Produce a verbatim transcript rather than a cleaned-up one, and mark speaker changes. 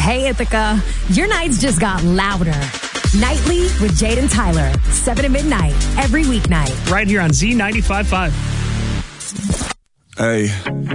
Speaker 1: Hey, Ithaca. Your nights just got louder. Nightly with Jade and Tyler. seven to midnight every weeknight.
Speaker 2: Right here on Z ninety-five point five.
Speaker 3: Hey.